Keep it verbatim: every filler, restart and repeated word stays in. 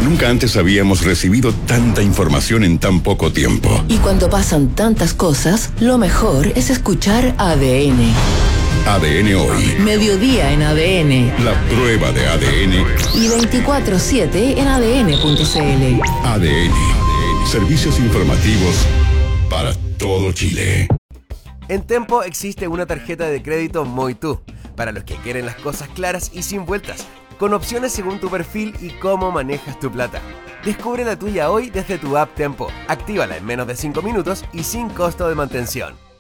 Nunca antes habíamos recibido tanta información en tan poco tiempo. Y cuando pasan tantas cosas, lo mejor es escuchar A D N. A D N Hoy. Mediodía en A D N. La prueba de A D N. Y veinticuatro siete en A D N punto C L. A D N. Servicios informativos para todo Chile. En Tempo existe una tarjeta de crédito Muy Tú, para los que quieren las cosas claras y sin vueltas, con opciones según tu perfil y cómo manejas tu plata. Descubre la tuya hoy desde tu app Tempo. Actívala en menos de cinco minutos y sin costo de mantención.